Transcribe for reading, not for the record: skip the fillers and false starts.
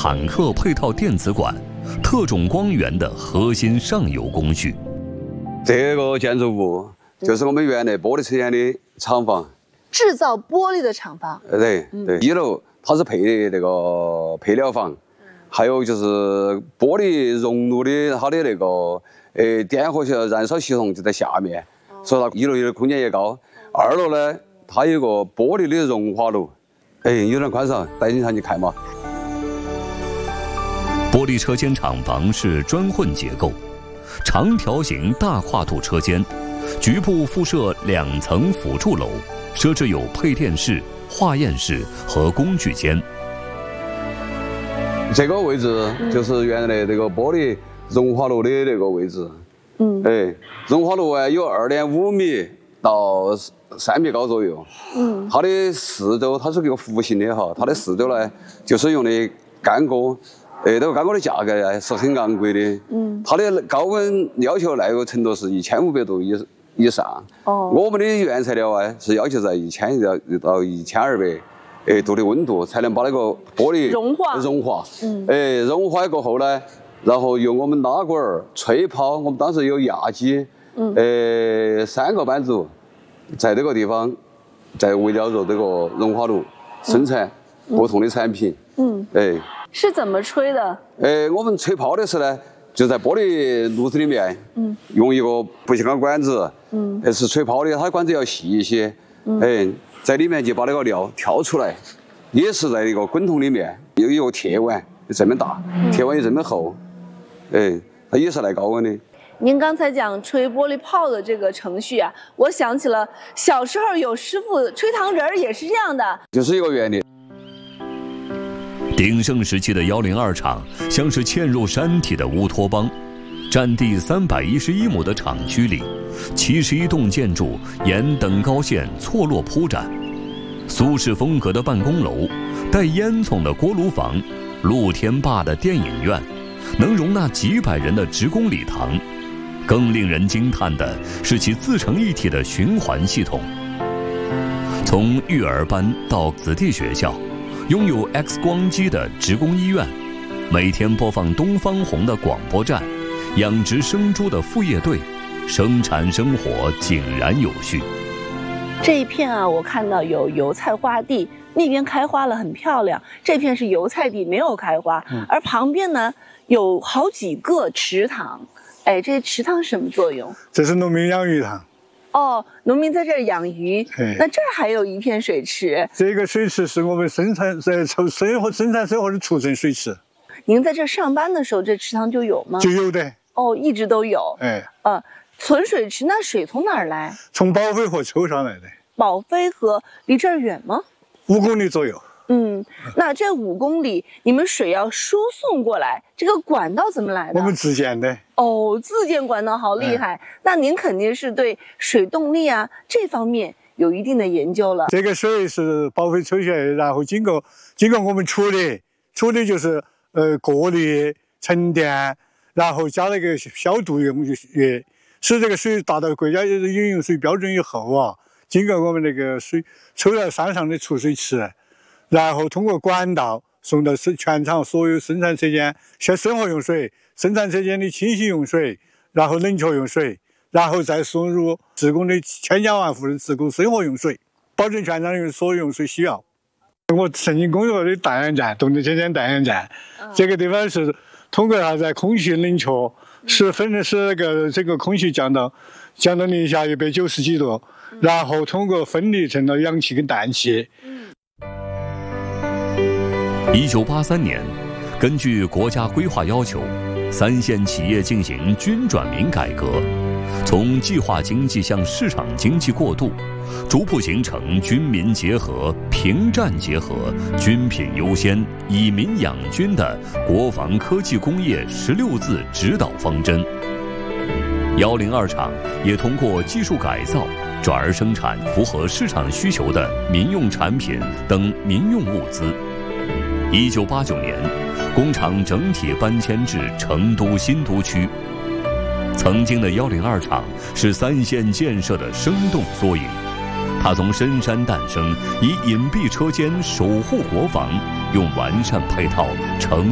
坦克配套电子管、特种光源的核心上游工序。 这个建筑物就是我们原来玻璃车间的厂房， 制造玻璃的厂房。 对，1楼它是那个配料房，还有就是玻璃熔炉的它的那个电荷燃烧系统就在下面，所以它1楼的空间也高。2楼呢，它有个玻璃的熔化炉，有点宽敞，带你上去看嘛。 玻璃车间厂房是砖混结构，长条形大跨度车间，局部附设2层辅助楼，设置有配电室、化验室和工具间。 这个位置就是原来那个玻璃熔化炉的那个位置。熔化炉有2.5米到3米高左右。它的四周它是一个弧形的哈，它的四周呢就是用的干锅。这个干锅的价格呢是很昂贵的。它的高温要求耐热程度是1500度以上。我们的原材料是要求在1000到1200度的温度才能把那个玻璃融化。融化过后呢，然后用我们拉管吹泡，我们当时有压机，3个班组在这个地方在围绕着这个熔化炉生产不同的产品。 是怎么吹的？ 我们吹泡的时候呢，就在玻璃炉子里面，用一个不锈钢管子，是吹泡的，它管子要细一些，在里面就把那个料挑出来，也是在一个滚筒里面，有一个铁碗，这么大，铁碗有这么厚，它也是耐高温的。 您刚才讲吹玻璃泡的这个程序啊，我想起了小时候有师傅吹糖人儿也是这样的， 就是一个原理。 鼎盛时期的102厂像是嵌入山体的乌托邦，占地311亩的厂区里，71栋建筑沿等高线错落铺展，苏式风格的办公楼，带烟囱的锅炉房，露天坝的电影院，能容纳几百人的职工礼堂。更令人惊叹的是其自成一体的循环系统，从育儿班到子弟学校，拥有 X 光机的职工医院，每天播放东方红的广播站，养殖生猪的副业队，生产生活井然有序。 这一片啊，我看到有油菜花地，那边开花了，很漂亮。这片是油菜地，没有开花。而旁边呢，有好几个池塘。这些池塘是什么作用？ 这是农民养鱼塘。 农民在这儿养鱼。那这儿还有一片水池。这个水池是我们生产生活的储存水池。您在这上班的时候，这池塘就有吗？就有的。一直都有。存水池，那水从哪儿来？从宝飞河抽上来的。宝飞河离这儿远吗？5公里左右。那这5公里，你们水要输送过来，这个管道怎么来的？我们自建的。自建管道好厉害。那您肯定是对水动力啊这方面有一定的研究了。这个水是宝飞抽下来，然后经过我们处理就是过滤、沉淀，然后加那个消毒液，使这个水达到国家饮用水标准以后啊，经过我们那个水抽到山上的储水池。然后通过管道送到全厂所有生产车间生活用水、生产车间的清洗用水，然后冷却用水，然后再送入职工的千家万户的职工生活用水，保证全厂的所有用水需要。我曾经工作的大洋站，动力车间大洋站，这个地方是通过它在空气冷却，使那个这个空气降到零下190几度，然后通过分离成了氧气跟氮气。 1983年，根据国家规划要求，3线企业进行均转民改革，从计划经济向市场经济过渡，逐步形成军民结合、平战结合、军品优先、以民养军的国防科技工业16字指导方针。102厂也通过技术改造，转而生产符合市场需求的民用产品等民用物资。1989年，工厂整体搬迁至成都新都区。曾经的102厂是3线建设的生动缩影。它从深山诞生，以隐蔽车间守护国防，用完善配套成